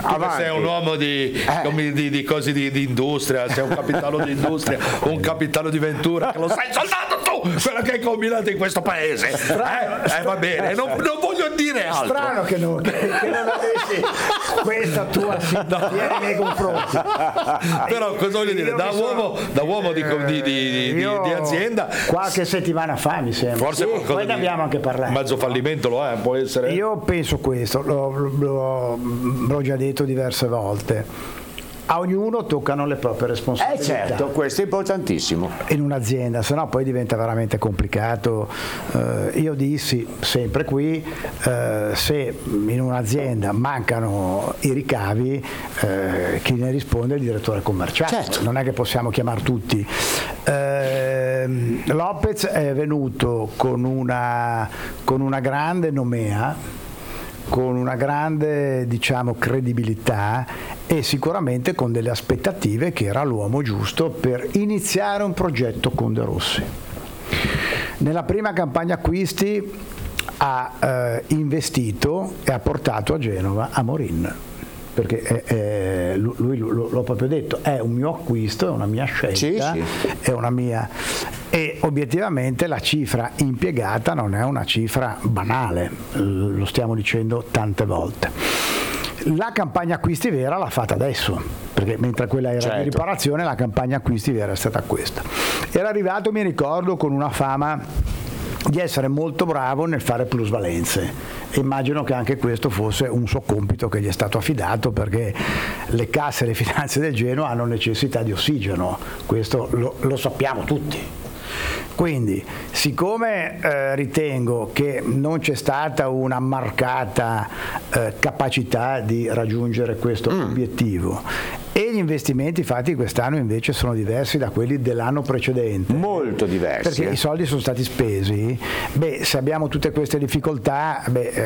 sei un uomo di cose di industria, sei un capitano di industria, un capitano di Ventura, che lo sai soltanto tu, quello che hai combinato in questo paese. Va bene, non voglio dire altro. Strano che non avessi questa tua simpatia nei miei confronti. Però cosa voglio dire, da uomo di azienda, qualche settimana fa mi sembra, forse poi ne abbiamo anche parlato. Mezzo fallimento lo è, può essere. Io penso questo, l'ho già detto diverse volte. A ognuno toccano le proprie responsabilità. Certo, questo è importantissimo. In un'azienda, se no poi diventa veramente complicato. Io dissi sempre qui, se in un'azienda mancano i ricavi, chi ne risponde è il direttore commerciale. Certo. Non è che possiamo chiamare tutti. Lopez è venuto con una grande nomea, con una grande, diciamo, credibilità e sicuramente con delle aspettative che era l'uomo giusto per iniziare un progetto con De Rossi. Nella prima campagna acquisti ha investito e ha portato a Genova Amorin, perché lui l'ho proprio detto, è un mio acquisto, è una mia scelta, sì. È una mia, e obiettivamente la cifra impiegata non è una cifra banale, lo stiamo dicendo tante volte. La campagna acquisti vera l'ha fatta adesso, perché mentre quella era di riparazione, la campagna acquisti vera è stata questa. Era arrivato, mi ricordo, con una fama di essere molto bravo nel fare plusvalenze. Immagino che anche questo fosse un suo compito che gli è stato affidato, perché le casse e le finanze del Genoa hanno necessità di ossigeno, questo lo sappiamo tutti. Quindi, siccome ritengo che non c'è stata una marcata capacità di raggiungere questo obiettivo, e gli investimenti fatti quest'anno invece sono diversi da quelli dell'anno precedente, molto diversi, perché i soldi sono stati spesi, se abbiamo tutte queste difficoltà,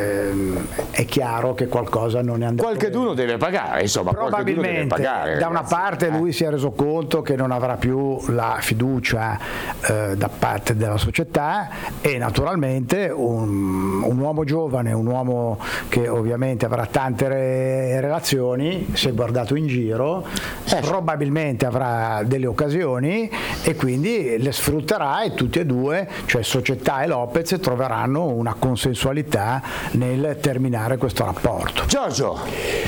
è chiaro che qualcosa non è andato qualcheduno bene. deve pagare, insomma, probabilmente deve pagare, da una parte lui si è reso conto che non avrà più la fiducia da parte della società, e naturalmente un uomo giovane, un uomo che ovviamente avrà tante relazioni, si è guardato in giro, probabilmente avrà delle occasioni e quindi le sfrutterà, e tutti e due, cioè società e Lopez, troveranno una consensualità nel terminare questo rapporto. Giorgio,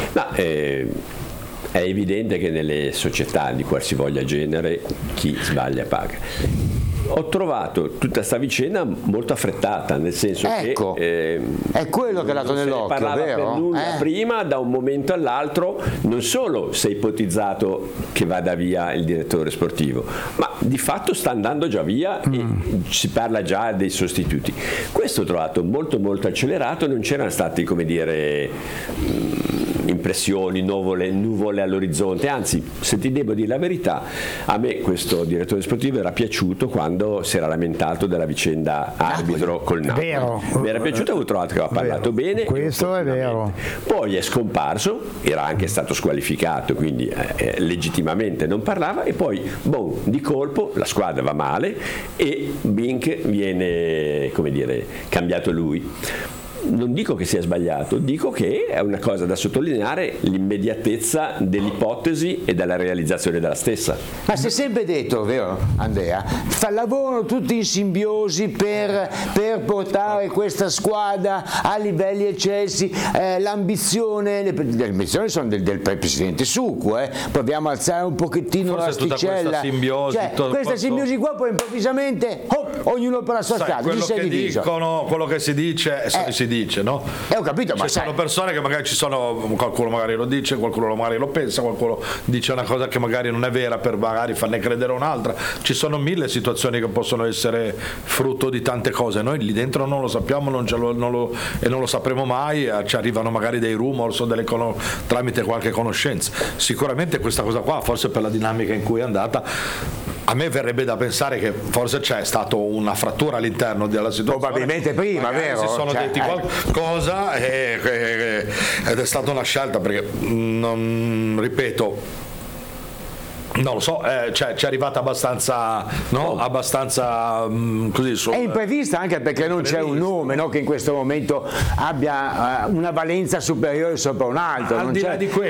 è evidente che nelle società di qualsivoglia genere chi sbaglia paga. Ho trovato tutta questa vicenda molto affrettata, nel senso che è quello che ha dato nell'occhio, parlava vero? Per nulla prima, da un momento all'altro, non solo si è ipotizzato che vada via il direttore sportivo, ma di fatto sta andando già via e si parla già dei sostituti. Questo ho trovato molto molto accelerato, non c'erano stati, come dire, impressioni, nuvole all'orizzonte, anzi, se ti devo dire la verità, a me questo direttore sportivo era piaciuto quando si era lamentato della vicenda arbitro col Napoli. Mi era piaciuto, avevo trovato che aveva parlato bene. Questo è vero. Poi è scomparso, era anche stato squalificato, quindi legittimamente non parlava, e poi di colpo la squadra va male e Bink viene, come dire, cambiato lui. Non dico che sia sbagliato, dico che è una cosa da sottolineare, l'immediatezza dell'ipotesi e della realizzazione della stessa. Ma si è sempre detto, vero Andrea, lavorano tutti in simbiosi per portare questa squadra a livelli eccelsi, l'ambizione, le ambizioni sono del presidente Succu, proviamo a alzare un pochettino l'asticella, questa simbiosi, simbiosi qua, poi improvvisamente ognuno per la sua strada, quello che dicono, quello che si dice si dice, no? Ho capito, ma sono persone che magari qualcuno magari lo dice, qualcuno magari lo pensa, qualcuno dice una cosa che magari non è vera per magari farne credere un'altra. Ci sono mille situazioni che possono essere frutto di tante cose, noi lì dentro non lo sappiamo, non lo sapremo mai, ci arrivano magari dei rumors o tramite qualche conoscenza. Sicuramente questa cosa qua, forse per la dinamica in cui è andata, a me verrebbe da pensare che forse c'è stata una frattura all'interno della situazione. Probabilmente prima, vero? Si sono detti qualcosa ed è stata una scelta, perché ripeto, non lo so, ci è arrivata abbastanza, no? Abbastanza così. È imprevista, anche perché non c'è un nome, no, che in questo momento abbia una valenza superiore sopra un altro. Al di là di quello,